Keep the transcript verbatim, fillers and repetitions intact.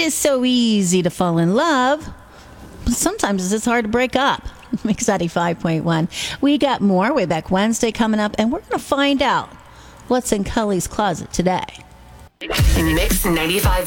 is so easy to fall in love, but sometimes it's hard to break up. Mix ninety-five point one. We got more Way Back Wednesday coming up, and we're going to find out what's in Cully's closet today. Mix ninety-five.